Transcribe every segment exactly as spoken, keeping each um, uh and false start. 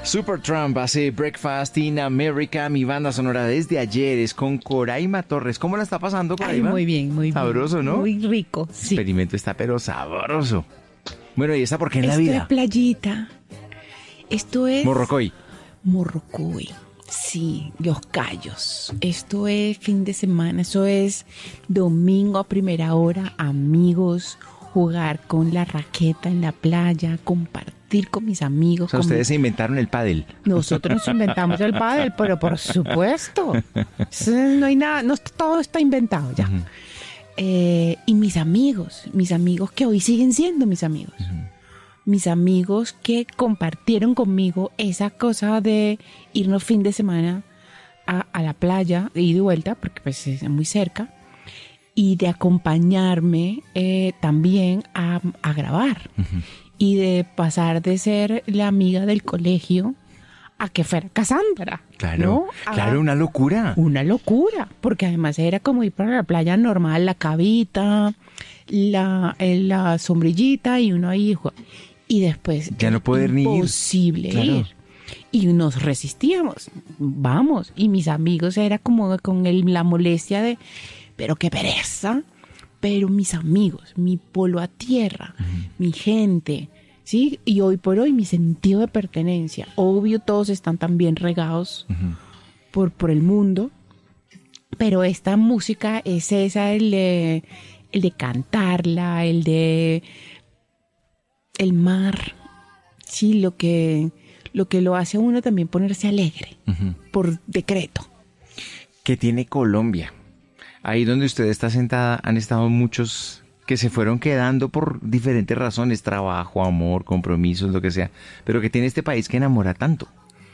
Supertramp hace Breakfast in America, mi banda sonora desde ayer es con Coraima Torres. ¿Cómo la está pasando, Coraima? Ay, muy bien, muy bien. Sabroso, ¿no? Muy rico, sí. El experimento está pero sabroso. Bueno, ¿y esta por qué en la Esto vida? es playita. Esto es... Morrocoy. Morrocoy. Sí, Los Cayos. Esto es fin de semana, eso es domingo a primera hora, amigos, jugar con la raqueta en la playa, compartir con mis amigos. O sea, con ustedes mis... se inventaron el pádel. Nosotros nos inventamos el pádel, pero por supuesto. No hay nada, no, todo está inventado ya. Uh-huh. Eh, y mis amigos, mis amigos que hoy siguen siendo mis amigos. Uh-huh. Mis amigos que compartieron conmigo esa cosa de irnos fin de semana a, a la playa, de ida y vuelta, porque pues es muy cerca, y de acompañarme eh, también a, a grabar. Uh-huh. Y de pasar de ser la amiga del colegio a que fuera Cassandra. Claro, ¿no? claro, una locura. Una locura, porque además era como ir para la playa normal, la cavita, la, la sombrillita y uno ahí... Y después ya no poder ni ir. Imposible ir. Y nos resistíamos. Vamos. Y mis amigos era como con el, la molestia de, pero qué pereza. Pero mis amigos, mi polo a tierra, uh-huh. mi gente, ¿sí? Y hoy por hoy mi sentido de pertenencia. Obvio, todos están también regados uh-huh. por, por el mundo. Pero esta música es esa, el de, el de cantarla, el de... el mar, sí, lo que, lo que lo hace a uno también ponerse alegre, uh-huh. por decreto. ¿Qué tiene Colombia? Ahí donde usted está sentada han estado muchos que se fueron quedando por diferentes razones, trabajo, amor, compromisos, lo que sea, pero que tiene este país que enamora tanto.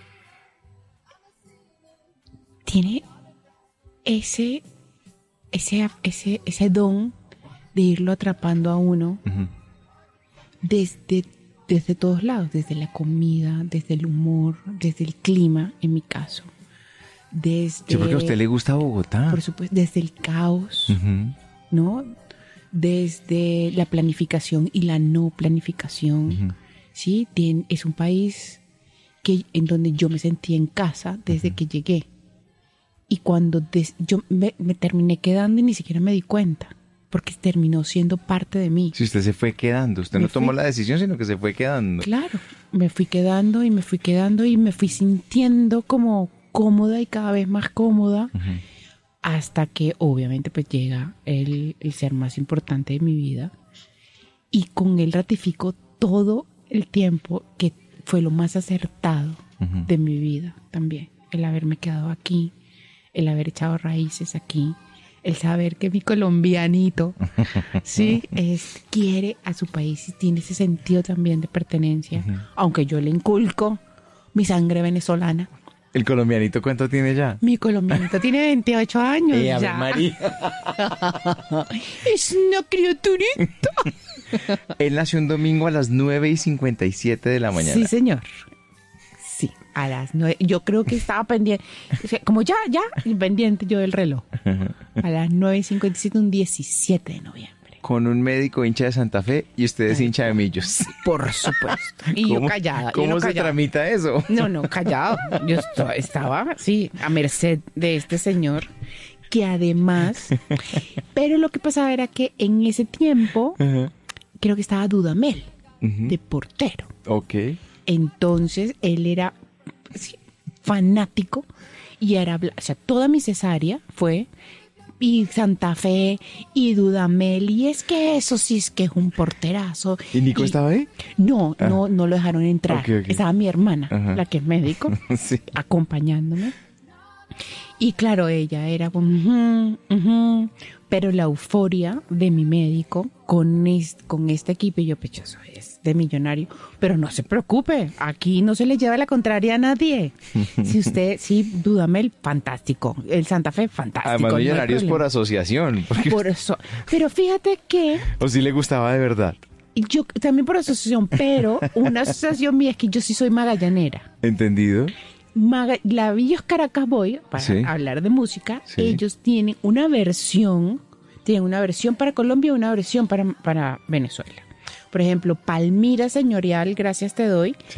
Tiene ese, ese, ese, ese don de irlo atrapando a uno. Uh-huh. Desde, desde todos lados, desde la comida, desde el humor, desde el clima, en mi caso. Desde, sí, porque a usted le gusta Bogotá. Por supuesto, desde el caos, uh-huh. ¿no? Desde la planificación y la no planificación. Uh-huh. Sí, Tien, es un país que, en donde yo me sentí en casa desde uh-huh. que llegué. Y cuando des, yo me, me terminé quedando y ni siquiera me di cuenta. Porque terminó siendo parte de mí. Si usted se fue quedando, usted me no tomó fui... la decisión, sino que se fue quedando. Claro, me fui quedando y me fui quedando y me fui sintiendo como cómoda y cada vez más cómoda, uh-huh. hasta que obviamente pues llega el, el ser más importante de mi vida y con él ratifico todo el tiempo que fue lo más acertado uh-huh. de mi vida también. El haberme quedado aquí, el haber echado raíces aquí, el saber que mi colombianito, sí, es, quiere a su país y tiene ese sentido también de pertenencia, uh-huh. aunque yo le inculco mi sangre venezolana. ¿El colombianito cuánto tiene ya? Mi colombianito tiene veintiocho años eh, ya. María. Es una criaturita. Él nació un domingo a las nueve y cincuenta y siete de la mañana. Sí, señor. Sí, a las nueve. Yo creo que estaba pendiente. O sea, como ya, ya, pendiente yo del reloj. A las nueve y cincuenta y siete, un diecisiete de noviembre. Con un médico hincha de Santa Fe y usted es hincha de Millos. Por supuesto. Y yo callada. ¿Cómo yo se callada. tramita eso? No, no, callado. Yo estaba, sí, a merced de este señor, que además... Pero lo que pasaba era que en ese tiempo, uh-huh. creo que estaba Dudamel, uh-huh. de portero. Ok. Entonces, él era sí, fanático y era... O sea, toda mi cesárea fue... y Santa Fe, y Dudamel, y es que eso sí es que es un porterazo. ¿Y Nico y, estaba ahí? No, ah. no, no lo dejaron entrar. Okay, okay. Estaba mi hermana, uh-huh. la que es médico, sí. acompañándome. Y claro, ella era como, uh-huh, uh-huh, pero la euforia de mi médico con, es, con este equipo, y yo, pues eso es de millonario, pero no se preocupe, aquí no se le lleva la contraria a nadie. Si usted, sí, Dudamel, fantástico, el Santa Fe, fantástico. Además, millonarios no por asociación. Porque... Por eso, pero fíjate que... ¿O sí le gustaba de verdad? Yo también por asociación, pero una asociación mía es que yo sí soy magallanera. ¿Entendido? Maga- la Villos Caracas Boy, para sí. hablar de música, sí. ellos tienen una versión, tienen una versión para Colombia y una versión para, para Venezuela. Por ejemplo, Palmira Señorial, Gracias Te Doy,